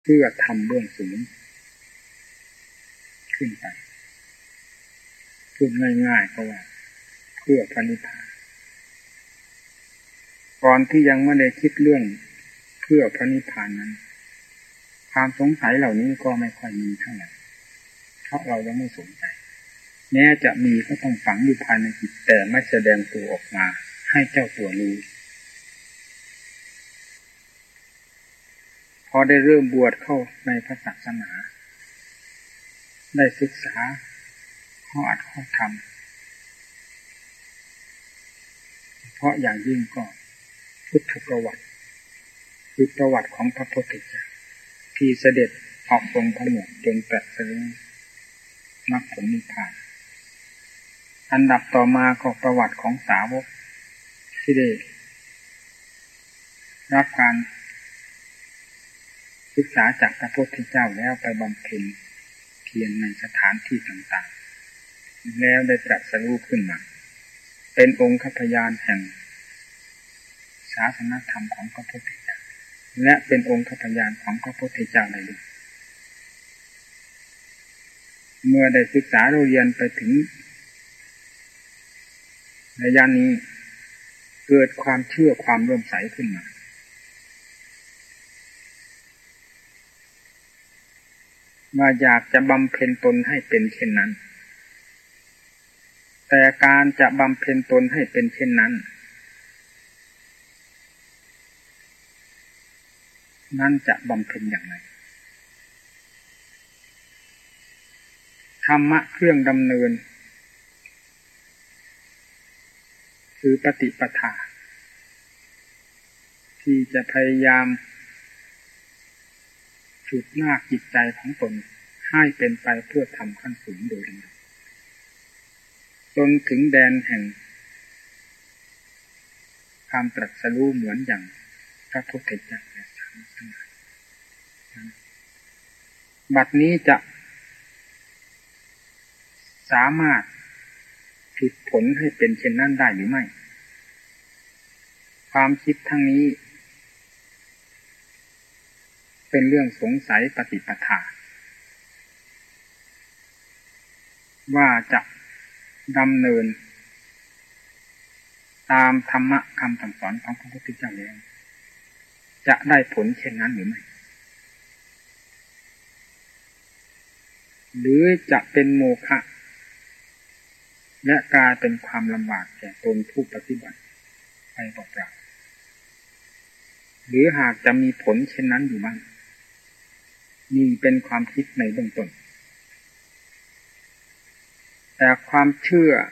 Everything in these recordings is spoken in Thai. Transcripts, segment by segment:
เพื่อทำเบื้องสูงขึ้นไปพูดง่ายๆก็ว่าเพื่อพระนิพพานก่อนที่ยังไม่ได้คิดเรื่องเพื่อพระนิพพานนั้นความสงสัยเหล่านี้ก็ไม่ค่อยมีเท่าไหร่เพราะเรายังไม่สนใจแม้จะมีก็ต้องฝังอยู่ภายในจิตแต่ไม่แสดงตัวออกมาให้เจ้าตัวรู้พอได้เริ่มบวชเข้าในพระศาสนาได้ศึกษาข้ออัดข้อธรรมเพราะอย่างยิ่งก็พุทธประวัติคือประวัติของพระพุทธเจ้าที่เสด็จออกทรงผนวดจนตรัสรู้มรรคผลนิพพานอันดับต่อมาก็ประวัติของสาวกที่ได้รับการศึกษาจากพระพุทธเจ้าแล้วไปบำเพ็ญเพียรในสถานที่ต่างๆแล้วได้ตรัสรู้ขึ้นมาเป็นองค์พยานแห่งศาสนธรรมของพระพุทธเจ้าและเป็นองค์พยานของพระพุทธเจ้าได้ด้วยเมื่อได้ศึกษาเรียนไปถึงระยะนี้เกิดความเชื่อความเลื่อมใสขึ้นมาว่าอยากจะบำเพ็ญตนให้เป็นเช่นนั้นแต่การจะบำเพ็ญตนให้เป็นเช่นนั้นนั่นจะบำเพ็ญอย่างไรธรรมะเครื่องดำเนินคือปฏิปทาที่จะพยายามฉุดลากจิตใจของตนให้เป็นไปเพื่อทำขั้นสูงโดยลำดับจนถึงแดนแห่งความตรัสรู้เหมือนอย่างพระพุทธเจ้าและสาวกทั้งหลายบัดนี้จะสามารถฉุดผลให้เป็นเช่นนั้นได้หรือไม่ความคิดทั้งนี้เป็นเรื่องสงสัยปฏิปทาว่าจะดำเนินตามธรรมะคำสั่งสอนของพระพุทธเจ้าแล้วจะได้ผลเช่นนั้นหรือไม่หรือจะเป็นโมฆะและกลายเป็นความลำบากแก่ตนผู้ปฏิบัติไปเปล่าๆหรือหากจะมีผลเช่นนั้นอยู่บ้างนี่เป็นความคิดในเบื้องต้นแต่ความเชื่อ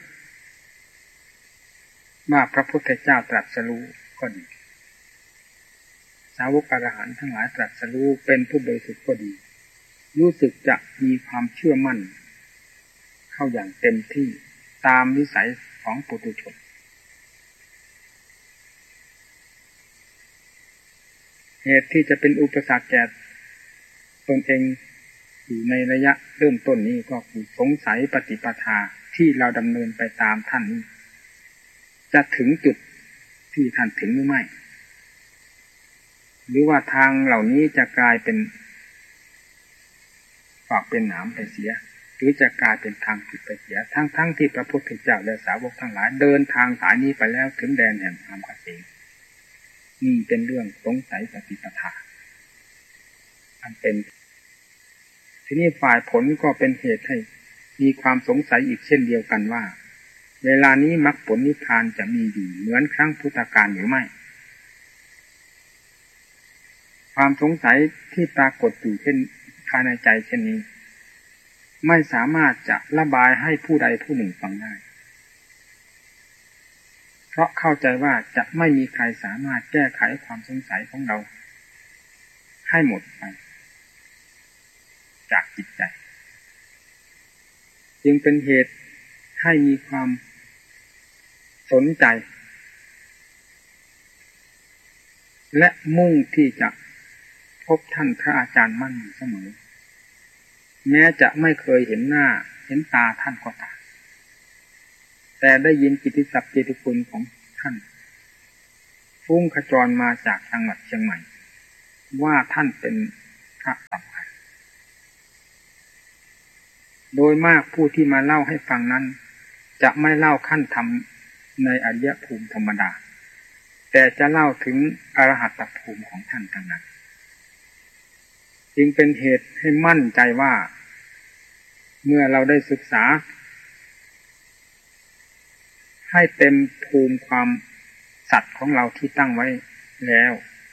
ว่าพระพุทธเจ้าตรัสรู้ก็ดีสาวกอรหันต์ทั้งหลายตรัสรู้เป็นผู้บริสุทธิ์ก็ดีรู้สึกจะมีความเชื่อมั่นเข้าอย่างเต็มที่ตามวิสัยของปุถุชนเหตุที่จะเป็นอุปสรรคแก่ตนเองอยู่ในระยะเริ่มต้นนี้ก็คือสงสัยปฏิปทาที่เราดำเนินไปตามท่านนี้จะถึงจุดที่ท่านถึงหรือไม่หรือว่าทางเหล่านี้จะกลายเป็นฝากเป็นหนามไปเสียหรือจะกลายเป็นทางผิดไปเสียทั้งที่พระพุทธเจ้าและสาวกทั้งหลายเดินทางสายนี้ไปแล้วถึงแดนแห่งความเกษมนี่เป็นเรื่องสงสัยปฏิปทาอันเป็นทีนี้ฝ่ายผลก็เป็นเหตุให้มีความสงสัยอีกเช่นเดียวกันว่าเวลานี้มรรคผลนิพพานจะมีอยู่เหมือนครั้งพุทธกาลหรือไม่ความสงสัยที่ปรากฏอยู่เช่นภายในใจเช่นนี้ไม่สามารถจะระบายให้ผู้ใดผู้หนึ่งฟังได้เพราะเข้าใจว่าจะไม่มีใครสามารถแก้ไขความสงสัยของเราให้หมดไปจากจิตใจจึงเป็นเหตุให้มีความสนใจและมุ่งที่จะพบท่านพระอาจารย์มั่นเสมอแม้จะไม่เคยเห็นหน้าเห็นตาท่านก็ตามแต่ได้ยินกิตติศัพท์เกียรติคุณของท่านฟุ้งขจรมาจากจังหวัดเชียงใหม่ว่าท่านเป็นพระสำคัญโดยมากผู้ที่มาเล่าให้ฟังนั้นจะไม่เล่าขั้นธรรมในอริยภูมิธรรมดาแต่จะเล่าถึงอรหัตภูมิของท่านทั้งนั้นจึงเป็นเหตุให้มั่นใจว่าเมื่อเราได้ศึกษาให้เต็มภูมิความสัตย์ของเราที่ตั้งไว้แล้ว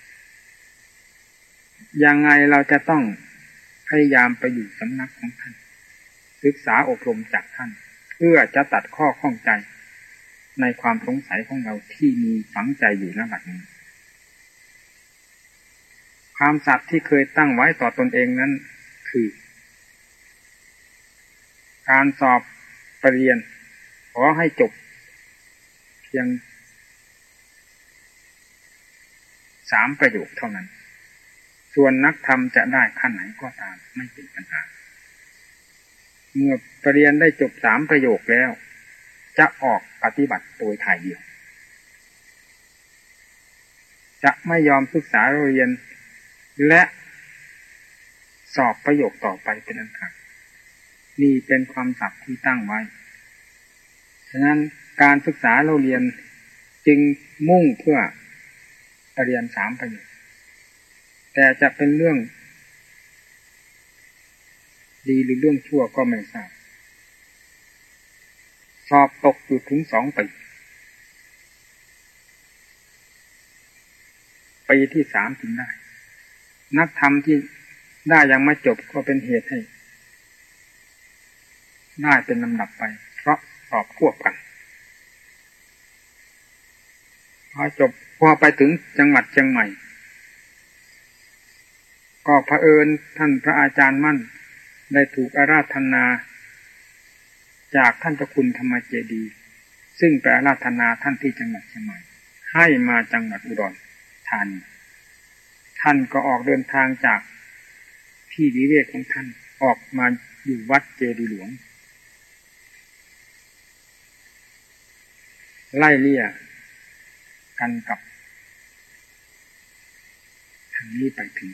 ยังไงเราจะต้องพยายามไปอยู่สำนักของท่านศึกษาอบรมจากท่านเพื่อจะตัดข้อข้องใจในความสงสัยของเราที่มีฝังใจอยู่ณบัดนี้ความสัตย์ที่เคยตั้งไว้ต่อตนเองนั้นคือการสอบปรริญญาขอให้จบเพียง3 ประโยคเท่านั้นส่วนนักธรรมจะได้ขั้นไหนก็ตามไม่เป็นปัญหาเมื่อปรริญญาได้จบ3 ประโยคแล้วจะออกปฏิบัติโดยถ่ายเดียวจะไม่ยอมศึกษาเรียนและสอบประโยคต่อไปเป็นอันขาดนี่เป็นความสัตย์ที่ตั้งไว้ฉะนั้นการศึกษาเราเรียนจึงมุ่งเพื่อปรริญญา3 ประโยคแต่จะเป็นเรื่องดีหรือเรื่องชั่วก็ไม่ทราบสอบตกอยู่ถึง2 ปีที่3ถึงได้นักธรรมที่ได้ยังไม่จบก็เป็นเหตุให้ได้เป็นลำดับไปเพราะสอบควบกันพอไปถึงจังหวัดเชียงใหม่ก็เผอิญท่านพระอาจารย์มั่นได้ถูกอาราธนาจากท่านเจ้าคุณธรรมเจดีย์ซึ่งไปอาราธนาท่านที่จังหวัดเชียงใหม่ให้มาจังหวัดอุดรธานีท่านก็ออกเดินทางจากที่วิเวกของท่านออกมาอยู่วัดเจดีย์หลวงไล่เลี่ยกันกับทางนี้ไปถึง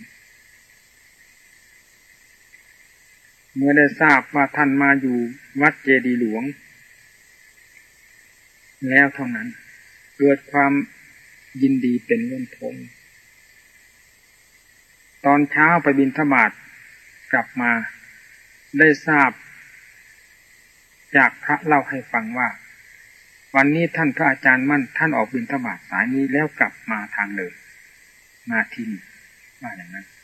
เมื่อได้ทราบว่าท่านมาอยู่วัดเจดีย์หลวงแล้วเท่านั้นเกิดความยินดีเป็นล้นพ้นตอนเช้าไปบิณฑบาตกลับมาได้ทราบจากพระเล่าให้ฟังว่าวันนี้ท่านพระอาจารย์มั่นท่านออกบิณฑบาตสายนี้แล้วกลับมาทางเดิมมาที่นี่ว่าอย่างนั้น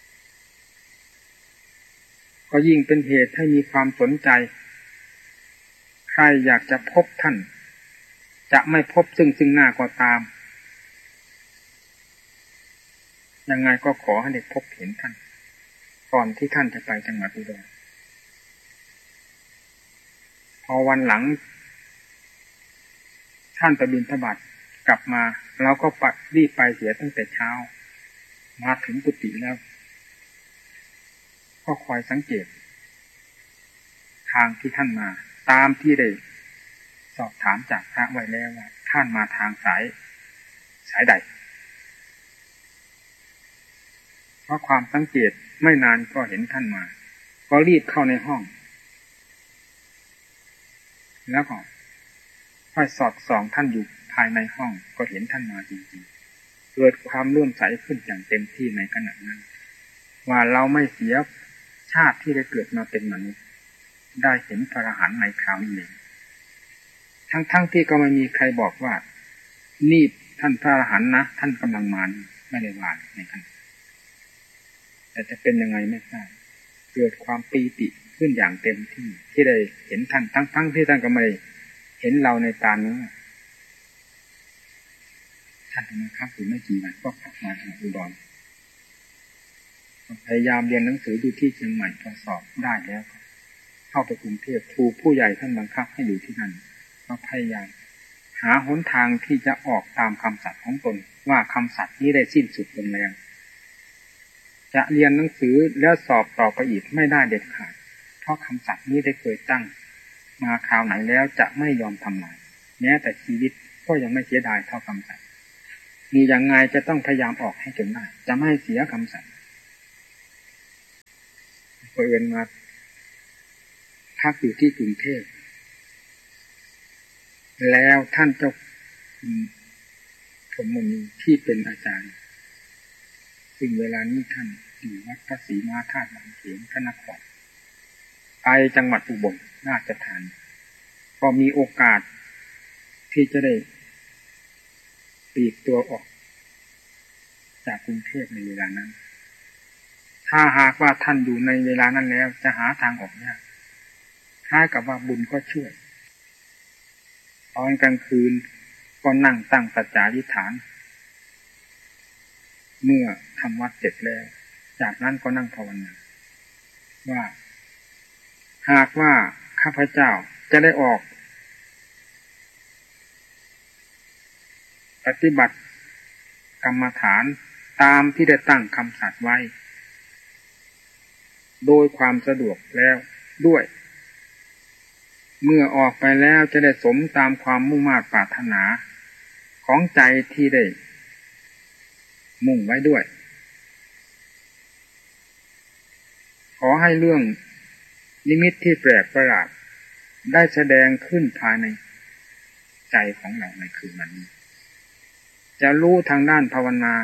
ก็ยิ่งเป็นเหตุให้มีความสนใจใครอยากจะพบท่านจะไม่พบซึ่งหน้าก็ตามยังไงก็ขอให้ได้พบเห็นท่านก่อนที่ท่านจะไปจังหวัดอุดรพอวันหลังท่านไปบิณฑบาตกลับมาเราก็รีบไปเสียตั้งแต่เช้ามาถึงกุฏิแล้วก็คอยสังเกตทางที่ท่านมาตามที่ได้สอบถามจากพระไว้แล้วว่าท่านมาทางสายใดเพราะความสังเกตไม่นานก็เห็นท่านมาก็รีบเข้าในห้องแล้วก็ค่อยสอดส่องท่านอยู่ภายในห้องก็เห็นท่านมาจริงๆเกิดความเลื่อมใสขึ้นอย่างเต็มที่ในขณะนั้นว่าเราไม่เสียชาติที่ได้เกิดมาเป็นมนุษย์ได้เห็นพระอรหันต์ในคราวนี้เองทั้งที่ก็ไม่มีใครบอกว่านี่ท่านพระอรหันต์นะท่านกำลังมาไม่ได้ว่าในขณะแต่จะเป็นยังไงไม่ทราบเกิดความปีติขึ้นอย่างเต็มที่ได้เห็นท่านทั้งที่ท่านก็ไม่เห็นเราในตาเนื้อท่านมาครับอยู่ไม่กี่วันก็กลับมาทางอุดรพยายามเรียนหนังสือดูที่เชียงใหม่พอสอบได้แล้วเข้าไปกรุงเทพถูกผู้ใหญ่ท่านบังคับให้อยู่ที่นั่นก็พยายามหาหนทางที่จะออกตามคำสัตย์ของตนว่าคำสัตย์นี้ได้สิ้นสุดลงแล้วจะเรียนหนังสือแล้วสอบต่อไปอีกไม่ได้เด็ดขาดเพราะคำสัตย์นี้ได้เคยตั้งมาคราวไหนแล้วจะไม่ยอมทำลายแม้แต่ชีวิตก็ยังไม่เสียดายเท่าคำสัตย์มีอย่างไงจะต้องพยายามออกให้จนได้จะไม่เสียคำสัตย์เอิญมาพักอยู่ที่กรุงเทพแล้วท่านเจ้าพรหมณีที่เป็นอาจารย์ซึ่งเวลานี้ท่านอยู่วัดพระศรีมาธาตุบางเขนพระนครไปจังหวัดอุบลราชธานีก็มีโอกาสที่จะได้ปลีกตัวออกจากกรุงเทพในเวลานั้นถ้าหากว่าท่านอยู่ในเวลานั้นแล้วจะหาทางออกยากคล้ายกับว่าบุญก็ช่วยตอนกลางคืนก็นั่งตั้งสัจจาธิษฐานเมื่อทำวัดเสร็จแล้วจากนั้นก็นั่งภาวนาว่าหากว่าข้าพเจ้าจะได้ออกปฏิบัติกรรมฐานตามที่ได้ตั้งคำสัตย์ไว้โดยความสะดวกแล้วด้วยเมื่อออกไปแล้วจะได้สมตามความมุ่งมา่ปรารถนาของใจที่ได้มุ่งไว้ด้วยขอให้เรื่องนิมิตที่แปลกประหลาดได้แสดงขึ้นภายในใจของเราในคืนวันนี้จะรู้ทางด้านภาวนา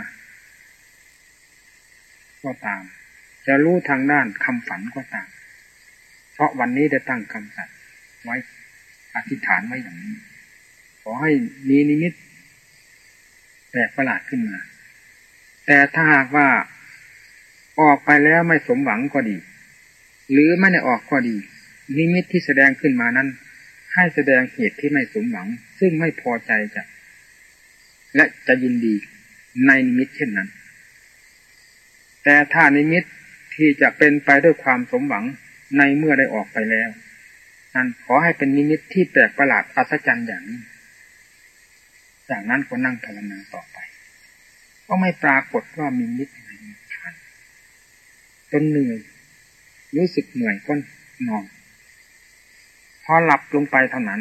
ก็ตามจะรู้ทางด้านคำฝันก็ตามเพราะวันนี้ได้ตั้งคำสัตย์ไว้อธิษฐานไว้อย่างนี้ขอให้มีนิมิตแปลกประหลาดขึ้นมาแต่ถ้าหากว่าออกไปแล้วไม่สมหวังก็ดีหรือไม่ได้ออกก็ดีนิมิตที่แสดงขึ้นมานั้นให้แสดงเหตุที่ไม่สมหวังซึ่งไม่พอใจจะและจะยินดีในนิมิตเช่นนั้นแต่ถ้านิมิตที่จะเป็นไปด้วยความสมหวังในเมื่อได้ออกไปแล้วนั้นขอให้เป็นนิมิตที่แปลกประหลาดอัศจรรย์อย่างนี้จากนั้นก็นั่งภาวนาต่อไปก็ไม่ปรากฏว่ามีนิมิตอะไรผ่านจนเหนื่อยรู้สึกเหนื่อยก็นอนพอหลับลงไปเท่านั้น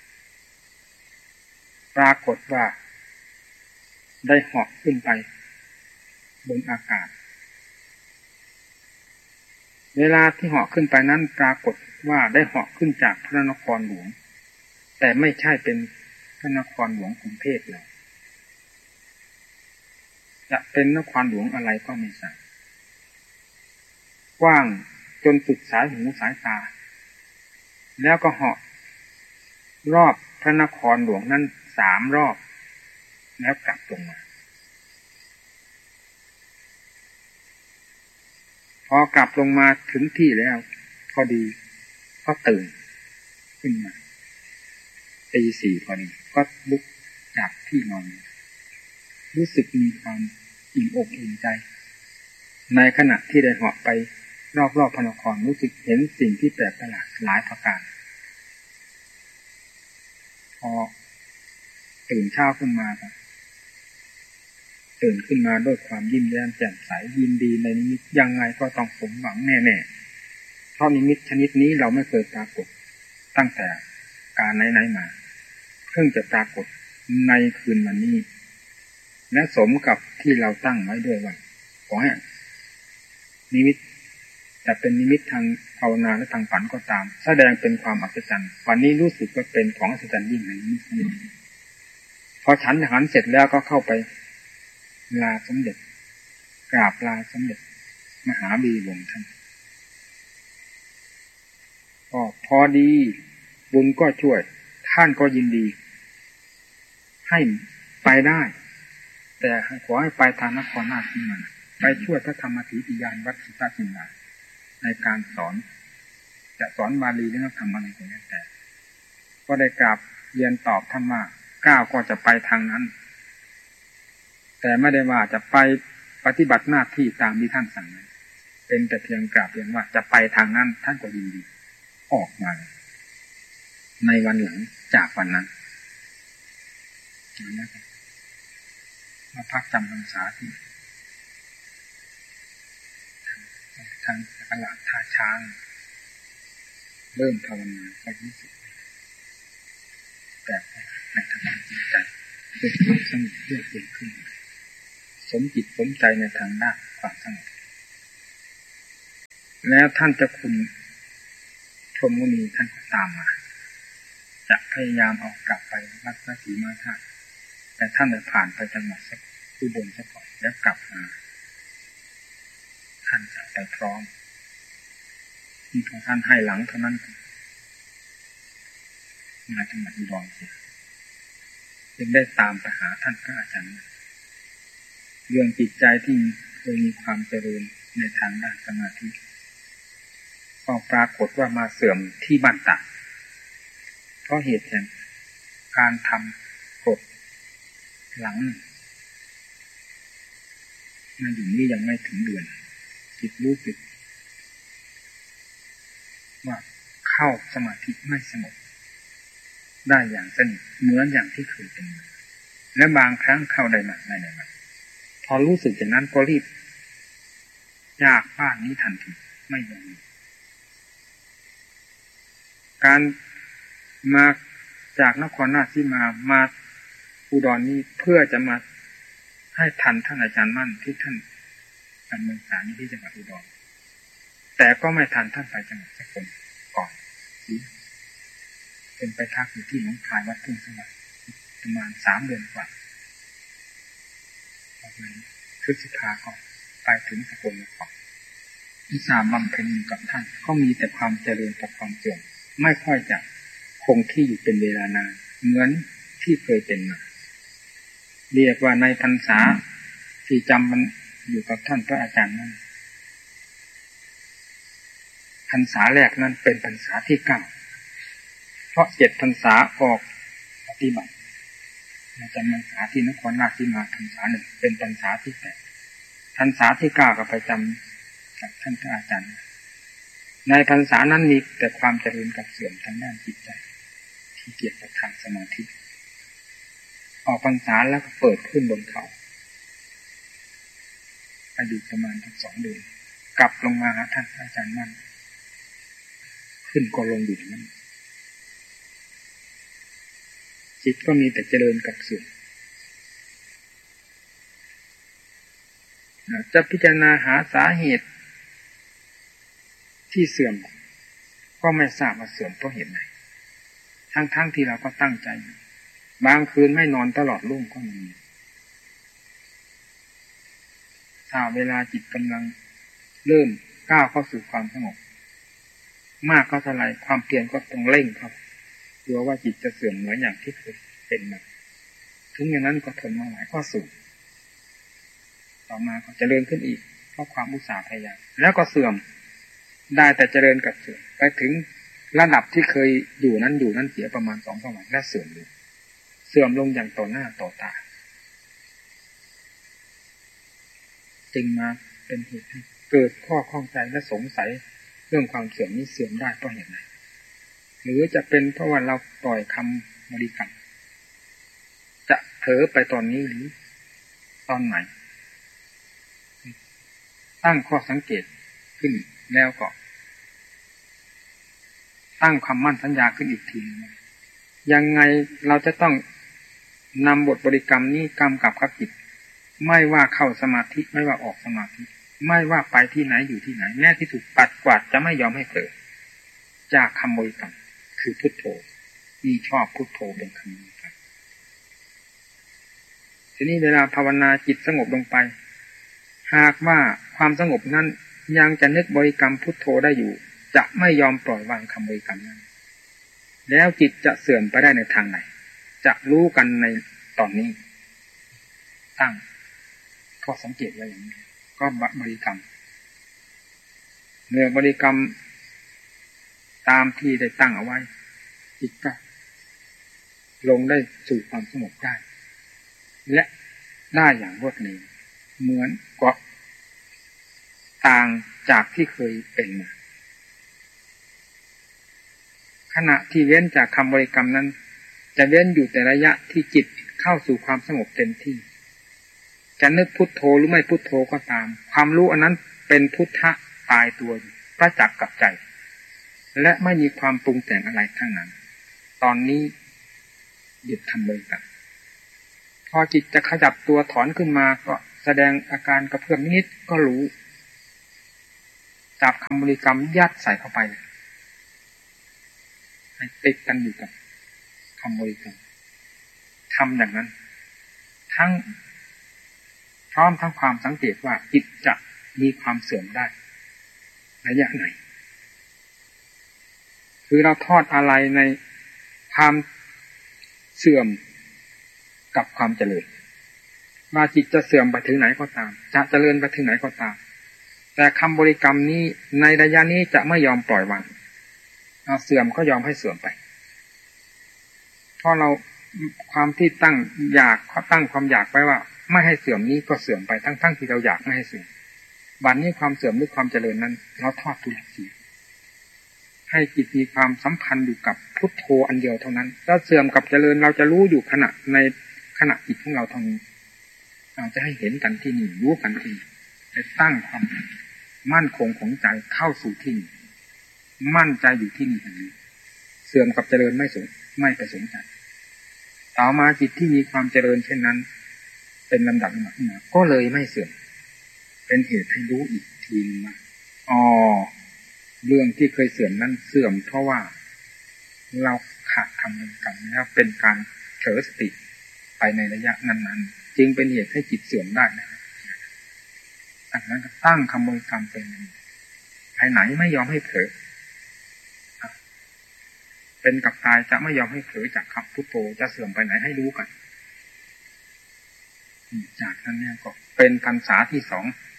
ปรากฏว่าได้เหาะขึ้นไปบนอากาศเวลาที่เหาะขึ้นไปนั้นปรากฏว่าได้เหาะขึ้นจากพระนครหลวงแต่ไม่ใช่เป็นพระนครหลวงกรุงเทพเลยจะเป็นนครหลวงอะไรก็ไม่ทราบกว้างจนสุดสายหูสายตาแล้วก็เหาะรอบพระนครหลวงนั้น3 รอบแล้วกลับลงมาพอกลับลงมาถึงที่แล้วพอดีก็ตื่นขึ้นมาตี 4พอดีก็ลุกจากที่นอนรู้สึกมีความอิ่มอกอิ่มใจในขณะที่ได้เหาะไปรอบๆพระนครรู้สึกเห็นสิ่งที่แปลกประหลาดหลายประการพอตื่นเช้าขึ้นมาตื่นขึ้นมาด้วยความยิ้มแย้มแจ่มใสยินดีในนิมิตยังไงก็ต้องสมหวังแน่ๆเพราะนิมิตชนิดนี้เราไม่เคยปรากฏตั้งแต่การไหนๆมาเพิ่งจะปรากฏในคืนวันนี้และสมกับที่เราตั้งไว้ด้วยว่าขอให้นิมิตจะเป็นนิมิตทางภาวนาและทางฝันก็ตามแสดงเป็นความอัศจรรย์วันนี้รู้สึกว่าเป็นของอัศจรรย์ยิ่งในนิมิตนี้พอฉันอาหารเสร็จแล้วก็เข้าไปลาสมเด็จกราบลาสมเด็จมหาบีวงศ์ท่านก็พอดีบุญก็ช่วยท่านก็ยินดีให้ไปได้แต่ขอให้ไปทางนครราชสีมาไปช่วยพระธรรมธีติยานวัดสุทธจินดาในการสอนจะสอนบาลีหรือธรรมอะไรก็แล้วแต่ก็ได้กราบเรียนตอบท่านว่าก้าวก็จะไปทางนั้นแต่ไม่ได้ว่าจะไปปฏิบัติหน้าที่ตามที่ท่านสั่งเป็นแต่เพียงกราบเรียนว่าจะไปทางนั้นท่านก็ยินดีออกมาในวันหลังจากวันนั้นนะครับมาพักจำพรรษาที่ทางตลาดท่าช้างเริ่มภาวนาก็รู้สึกแบบในทางจิตใจเกิดความสงบเยือกเย็นขึ้นสมจิตสมใจในทางด้านความสงบแล้วท่านเจ้าคุณพรหมมุนีท่านก็ตามมาจะพยายามเอากลับไปวัดพระศรีมาธาตุแต่ท่านได้ผ่านไปจังหวัดอุบลซะก่อนแล้วกลับมาท่านจะไปพร้อมที่ของท่านให้หลังเท่านั้นมาจังหวัดอุดรเสียจึงได้ตามไปหาท่านพระอาจารย์เรื่องจิตใจที่เคยมีความเจริญในทางด้านสมาธิก็ปรากฏว่ามาเสื่อมที่บ้านตากเพราะเหตุแห่งการทำกฎหลังมาอยู่นี้ยังไม่ถึงเดือนจิตรู้สึกว่าเข้าสมาธิไม่สงบได้อย่างสนิทเหมือนอย่างที่เคยเป็นและบางครั้งเข้าได้มากได้มากพอรู้สึกอย่างนั้นก็รีบจากบ้านนี้ทันทีไม่ยอมการมาจากนครราชสีมาอุดรนี้เพื่อจะมาให้ทันท่านอาจารย์มั่นที่ท่านดำเนินการที่จังหวัดอุดรแต่ก็ไม่ทันท่านไปจังหวัดสกลก่อนเป็นไปทักอยู่ที่หนองคายวัดทุ่งสวัสดิ์ประมาณ3 เดือนกว่าพฤษภาคมไปถึงสกลนครอิสาบำเพ็ญอยู่กับท่านก็มีแต่ความเจริญกับความเสื่อมไม่ค่อยจะคงที่อยู่เป็นเวลานานเหมือนที่เคยเป็นมาเรียกว่าในพรรษาที่จำมันอยู่กับท่านพระอาจารย์นั้นพรรษาแรกนั้นเป็นพรรษาที่9เพราะ7 พรรษาออกปฏิบัติในจำพรรษาที่นครราชสีมาพรรษา1เป็นพรรษาที่8พรรษาที่9ก็ไปจำกับท่านพระอาจารย์ในพรรษานั้นมีแต่ความเจริญกับเสื่อมทางด้านจิตใจที่เกี่ยวกับทางสมาธิออกพรรษาแล้วก็เปิดขึ้นบนเขาไปอยู่ประมาณ2 เดือนกลับลงมาหาท่านอาจารย์มั่นขึ้นก็ลงอยู่นั้นจิตก็มีแต่เจริญกับเสื่อมจะพิจารณาหาสาเหตุที่เสื่อมก็ไม่ทราบว่าเสื่อมเพราะเหตุไหนทั้งที่เราก็ตั้งใจบางคืนไม่นอนตลอดรุ่งก็มีถ้าเวลาจิตกำลังเริ่มก้าวเข้าสู่ความสงบมากก็เท่าไรความเพียรก็ต้องเร่งครับกลัวว่าจิตจะเสื่อมเหมือนอย่างที่เคยเป็นมาถึงอย่างนั้นก็ทนมาหลายข้อสูงต่อมาก็เจริญขึ้นอีกเพราะความอุตสาห์พยายามแล้วก็เสื่อมได้แต่เจริญกับเสื่อมไปถึงระดับที่เคยอยู่นั้นเสียประมาณ2 สมัยแล้วเสื่อมลงอย่างต่อหน้าต่อตาจึงมาเป็นเหตุให้เกิดข้อข้องใจและสงสัยเรื่องความเสื่อมนี้เสื่อมได้เพราะเหตุไหนหรือจะเป็นเพราะว่าเราปล่อยคำบริกรรมจะเผลอไปตอนนี้หรือตอนไหนตั้งข้อสังเกตขึ้นแล้วก็ตั้งความมั่นสัญญาขึ้นอีกทียังไงเราจะต้องนำบทบริกรรมนี้กำกับกับจิตไม่ว่าเข้าสมาธิไม่ว่าออกสมาธิไม่ว่าไปที่ไหนอยู่ที่ไหนแม้ที่ถูกปัดกวาดจะไม่ยอมให้เผลอจากคำบริกรรมคือพุทโธนี่ชอบพุทโธเป็นคำบริกรรมทีนี้เวลาภาวนาจิตสงบลงไปหากว่าความสงบนั้นยังจะนึกบริกรรมพุทโธได้อยู่จะไม่ยอมปล่อยวางคำบริกรรมนั้นแล้วจิตจะเสื่อมไปได้ในทางไหนจะรู้กันในตอนนี้ตั้งข้อสังเกตไว้อย่างนี้ก็บริกรรมเมื่อบริกรรมตามที่ได้ตั้งเอาไว้จิตก็ลงได้สู่ความสงบได้และได้อย่างรวดเร็วเหมือนกับต่างจากที่เคยเป็นมาขณะที่เว้นจากคำบริกรรมนั้นจะเว้นอยู่แต่ระยะที่จิตเข้าสู่ความสงบเต็มที่จะนึกพุทโธหรือไม่พุทโธก็ตามความรู้อันนั้นเป็นพุทธะตายตัวประจักษ์กับใจและไม่มีความปรุงแต่งอะไรทั้งนั้นตอนนี้หยุดทำบริกรรมพอจิตจะขยับตัวถอนขึ้นมาก็แสดงอาการกระเพื่อมนิดก็รู้จับคำบริกรรมยัดใส่เข้าไปให้ติดกันอยู่กับคำบริกรรมทำอย่างนั้นทั้งพร้อมทั้งความสังเกตว่าจิตจะมีความเสื่อมได้ระยะไหนคือเราทอดอะไรในความเสื่อมกับความเจริญว่าจิตจะเสื่อมไปถึงไหนก็ตามจะเจริญไปถึงไหนก็ตามแต่คำบริกรรมนี้ในระยะนี้จะไม่ยอมปล่อยวางเสื่อมก็ยอมให้เสื่อมไปเพราะเราความที่ตั้งความอยากไว้ว่าไม่ให้เสื่อมนี้ก็เสื่อมไปทั้งที่เราอยากไม่ให้เสื่อมบัดนี้ความเสื่อมหรือความเจริญนั้นเราทอดทุลีทีให้จิตมีความสัมพันธ์อยู่กับพุทโธอันเดียวเท่านั้นถ้าเสื่อมกับเจริญเราจะรู้อยู่ในขณะจิตของเราเท่านี้เราจะให้เห็นกันที่นี่รู้กันที่จะตั้งความมั่นคงของใจเข้าสู่ที่นี่มั่นใจอยู่ที่นี่อย่างนี้เสื่อมกับเจริญไม่ไปสนใจต่อมาจิตที่มีความเจริญเช่นนั้นเป็นลำดับมาก็เลยไม่เสื่อมเป็นเหตุให้รู้อีกทีนึงว่าเรื่องที่เคยเสื่อมนั้นเสื่อมเพราะว่าเราขาดคำบริกรรมแล้วเป็นการเผลอสติไปในระยะนั้นๆจึงเป็นเหตุให้จิตเสื่อมได้นะดังนั้นก็ตั้งคำบริกรรมเป็นภายไหนไม่ยอมให้เผลอเป็นกับตายจะไม่ยอมให้เผลอจากคำพุทโธจะเสื่อมไปไหนให้รู้กันจากนั้นเนี่ยก็เป็นพรรษาที่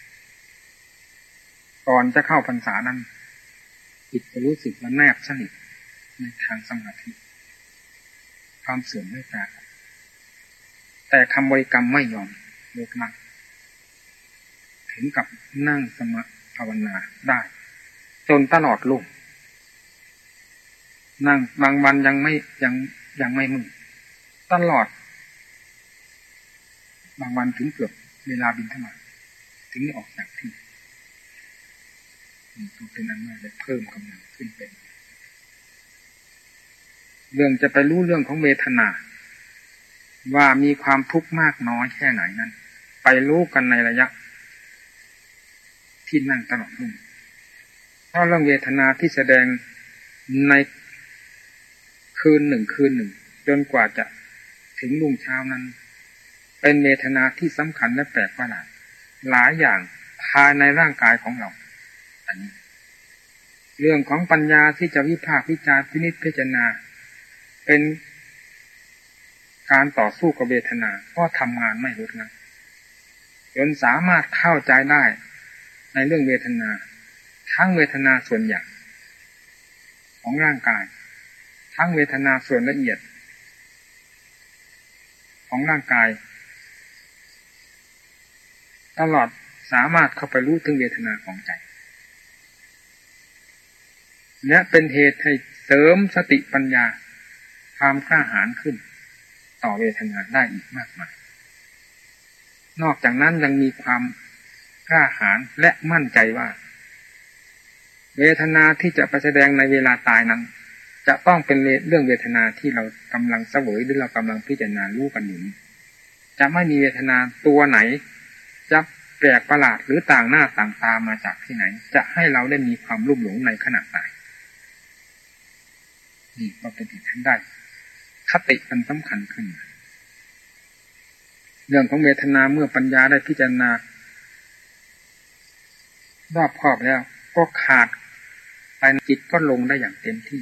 2ก่อนจะเข้าพรรษานั้นจิตจะรู้สึกว่าแนบสนิทในทางสมาธิความเสื่อมไม่ปรากฏแต่คำบริกรรมไม่ยอมลดละถึงกับนั่งสมาธิภาวนาได้จนตลอดลุ่มนั่งบางวันยังไม่มึนตลอดบางวันถึงเกือบเวลาบิณฑบาตถึงออกจากที่ตัวเป็นอันมากเลยเพิ่มกำลังขึ้นเป็นเรื่องจะไปรู้เรื่องของเวทนาว่ามีความทุกข์มากน้อยแค่ไหนนั้นไปรู้กันในระยะที่นั่งตลอดรุ่งเพราะเรื่องเวทนาที่แสดงในคืนหนึ่งจนกว่าจะถึงรุ่งเช้านั้นเป็นเวทนาที่สำคัญและแปลกประหลาดหลายอย่างภายในร่างกายของเราอันนี้เรื่องของปัญญาที่จะวิพากษ์วิจารณ์พินิจพิจารณาเป็นการต่อสู้กับเวทนาก็ทำงานไม่ลดละจนสามารถเข้าใจได้ในเรื่องเวทนาทั้งเวทนาส่วนใหญ่ของร่างกายทั้งเวทนาส่วนละเอียดของร่างกายตลอดสามารถเข้าไปรู้ถึงเวทนาของใจและเป็นเหตุให้เสริมสติปัญญาความกล้าหาญขึ้นต่อเวทนาได้อีกมากมายนอกจากนั้นยังมีความกล้าหาญและมั่นใจว่าเวทนาที่จะไปแสดงในเวลาตายนั้นจะต้องเป็นเรื่องเวทนาที่เรากำลังเสวยหรือเรากำลังพิจารณารู้กันอยู่จะไม่มีเวทนาตัวไหนจะแปลกประหลาดหรือต่างหน้าต่างตามาจากที่ไหนจะให้เราได้มีความลุ่มหลงในขณะตายนี่ก็เป็นอีกทั้งได้คติอันสำคัญขึ้นเรื่องของเวทนาเมื่อปัญญาได้พิจารณารอบครอบแล้วก็ขาดไปจิตก็ลงได้อย่างเต็มที่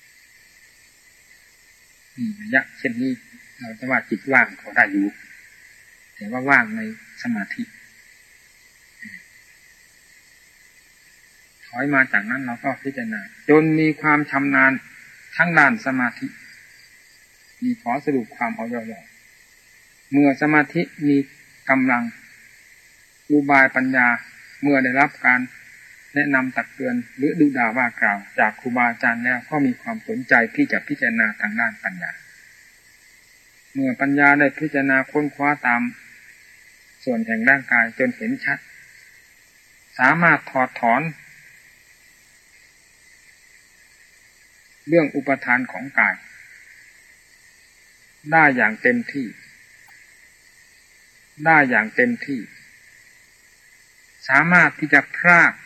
ระยะเช่นนี้เราจะว่าจิตว่างก็ได้อยู่แต่ว่าว่างในสมาธิถอยมาจากนั้นเราก็พิจารณาจนมีความชำนาญทั้งด้านสมาธิมีขอสรุปความเอาย่อๆเมื่อสมาธิมีกำลังอุบายปัญญาเมื่อได้รับการแนะนำตักเตือนหรือดุด่าว่ากล่าวจากครูบาอาจารย์แล้วก็มีความสนใจที่จะพิจารณาทางด้านปัญญาเมื่อปัญญาได้พิจารณาค้นคว้าตามส่วนแห่งร่างกายจนเห็นชัดสามารถถอดถอนเรื่องอุปทานของกายได้อย่างเต็มที่สามารถที่จะพราก